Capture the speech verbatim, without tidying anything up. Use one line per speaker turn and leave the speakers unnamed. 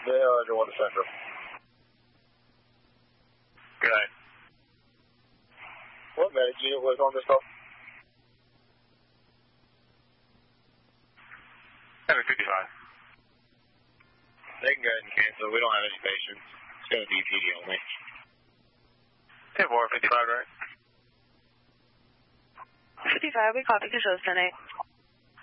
Yeah, Roger, one to Central.
Good night.
What medic unit was on this call?
seven fifty-five.
They can go ahead and cancel. We don't have any patients. It's going to be P D only.
ten four fifty-five, right?
fifty-five, we copy control center.